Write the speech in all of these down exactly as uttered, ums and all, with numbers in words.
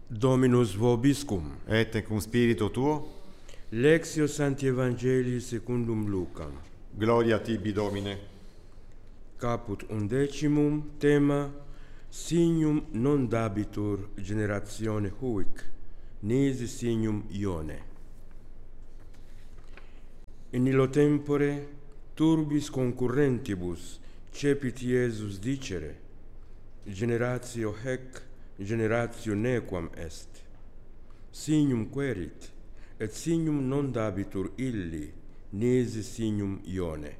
Dominus vobiscum. Et cum spiritu tuo. Lectio Sancti Evangelii secundum Lucam. Gloria tibi, Domine. Caput undecimum, tema Signum non dabitur generatione huic, nisi signum Ione. In illo tempore turbis concurrentibus cepit Iesus dicere, generatio hec generatio nequam est. Signum querit, et signum non dabitur illi, nisi signum Ione.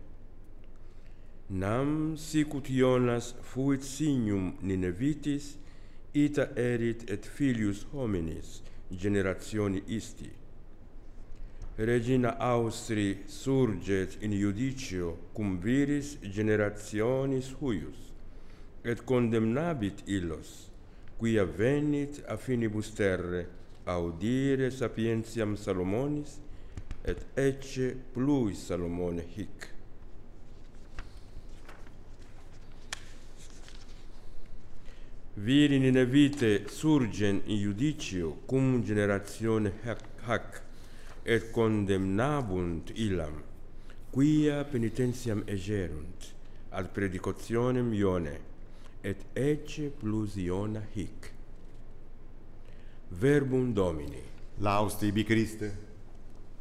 Nam sicut Ionas fuit signum Ninevitis, ita erit et filius hominis generationi isti. Regina Austri surget in iudicio cum viris generationis huius, et condemnabit illos, quia venit a finibus terre audire sapientiam Salomonis, et ecce pluis Salomone hic. Viri Ninevite surgen in iudicio cum generatione hac, et condemnabunt illam, quia penitentiam egerunt, ad predicationem Ione, et ecce plus Iona hic. Verbum Domini. Laus tibi, Christe.